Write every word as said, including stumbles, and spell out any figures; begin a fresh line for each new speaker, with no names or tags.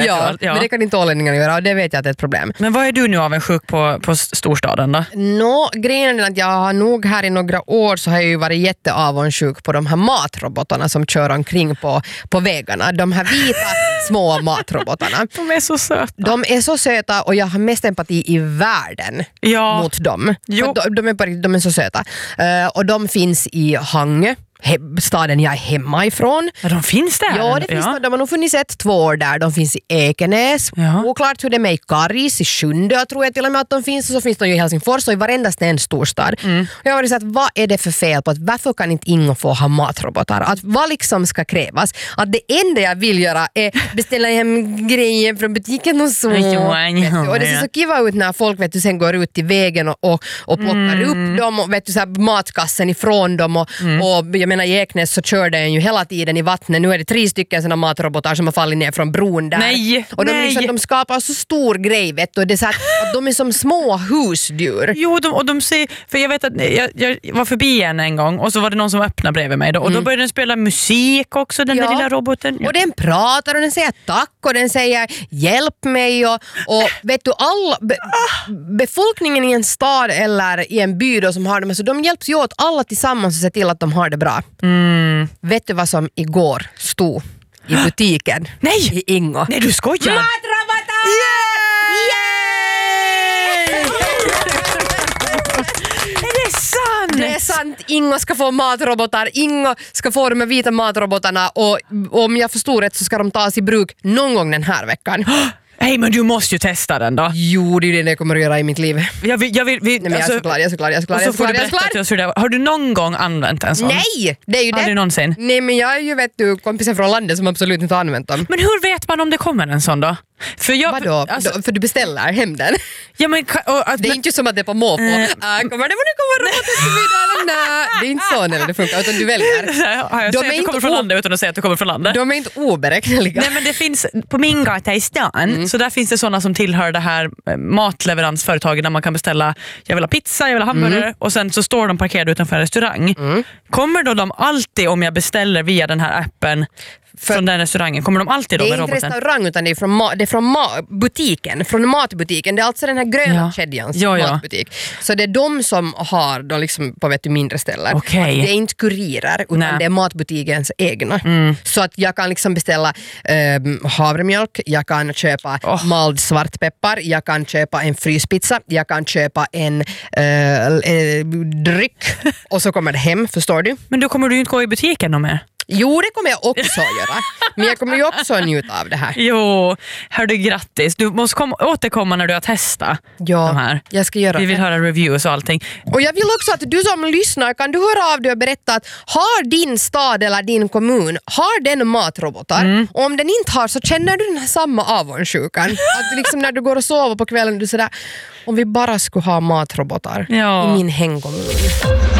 ja, ja, men det kan inte ålänningarna göra och det vet jag att det är ett problem.
Men vad är du nu avundsjuk på, på storstaden då?
Nå, grejen är att jag har nog här i några år så har jag ju varit jätteavundsjuk på de här matrobotarna som kör omkring på, på vägarna. De här vita små matrobotarna.
De är så söta.
De är så söta och jag har mest empati i världen
ja.
mot dem.
Jo.
De, de, är bara, de är så söta. Uh, och de finns i Hangö. He- staden jag är hemma ifrån.
Ja, de finns där?
Ja, det finns ja. De har nog funnits ett, två år där. De finns i Ekenäs.
Ja.
Oklart hur det är med i Karis, i Sjunde tror jag till och med att de finns. Och så finns de ju i Helsingfors och i varenda en storstad. Mm. Och jag har varit så att vad är det för fel på att varför kan inte Ingo få ha matrobotar? Att vad liksom ska krävas? Att det enda jag vill göra är beställa hem grejer från butiken och så.
Ja,
och det ser så kiva ut när folk vet du, sen går ut i vägen och, och, och plockar mm. upp dem och vet du, så här, matkassen ifrån dem och, mm. och jag menar i Eknäs så kör den ju hela tiden i vattnet. Nu är det tre stycken såna matrobotar som har fallit ner från bron där.
Nej,
och de,
nej.
Liksom, de skapar så stor grej vet du, och det är så att, att de är som små husdjur.
Jo, de, och de ser, för jag vet att jag, jag var förbi en en gång och så var det någon som öppnade bredvid mig då, och mm. då började den spela musik också, den ja. där lilla roboten. Ja.
Och den pratar och den säger tack och den säger hjälp mig och, och vet du, alla be, befolkningen i en stad eller i en by då, som har dem, så de hjälps ju åt alla tillsammans och ser till att de har det bra.
Mm.
Vet du vad som igår stod i butiken?
Nej!
I Ingo.
Nej, du skojar!
Matrobotar!
Yay! Är det sant?
Det är sant. Ingo ska få matrobotar. Ingo ska få de här vita matrobotarna och om jag förstår rätt så ska de tas i bruk någon gång den här veckan.
Hej, men du måste ju testa den då.
Jo, det är det jag kommer att göra i mitt liv.
Jag vill, jag vill, vi,
Nej, men alltså, jag är så glad, jag är så glad, jag är så glad.
Och så får du berätta till oss hur det var. Har du någon gång använt en sån?
Nej, det är ju det.
Har du någonsin?
Nej, men jag är ju vet du, kompisen från landet som absolut inte har använt dem.
Men hur vet man om det kommer en sån då? För jag,
Vadå?
alltså,
då, för du beställer hem den?
Ja, men, och, att,
det är inte som att det är på måfå. Äh, kommer det vad det kommer roboten till middag? Nej, det är inte så när det funkar, utan du väljer.
Har jag de sagt att du kommer från landet utan att säga att du kommer från landet?
De är inte oberäkneliga.
Nej, men det finns på min gata i stan, mm. så där finns det sådana som tillhör det här matleveransföretaget där man kan beställa, jag vill ha pizza, jag vill ha hamburgare, mm. och sen så står de parkerade utanför en restaurang. Mm. Kommer då de alltid, om jag beställer via den här appen för från den restaurangen, kommer de alltid då med roboten?
Det är inte restaurang utan det är från, ma- det är från ma- butiken, från matbutiken. Det är alltså den här gröna ja. kedjans ja, ja. matbutik. Så det är de som har då liksom på vet du, mindre ställen.
Okay.
Det är inte kurirer utan Nej. det är matbutikens egna. Mm. Så att jag kan liksom beställa eh, havremjölk, jag kan köpa oh. mald svartpeppar, jag kan köpa en fryspizza, jag kan köpa en eh, eh, dryck och så kommer det hem, förstår du?
Men då kommer du ju inte gå i butiken någon mer.
Jo, det kommer jag också att göra. Men jag kommer ju också att njuta av det här.
Jo, hör du, grattis. Du måste komma, återkomma när du har testat
ja,
de här.
Jag ska göra
Vi vill
det.
höra reviews och allting.
Och jag vill också att du som lyssnar kan du höra av dig och berätta att har din stad eller din kommun, har den matrobotar? Mm. Och om den inte har så känner du den här samma avundsjukan. Att liksom när du går och sover på kvällen du sådär, om vi bara skulle ha matrobotar ja. i min hemkommun.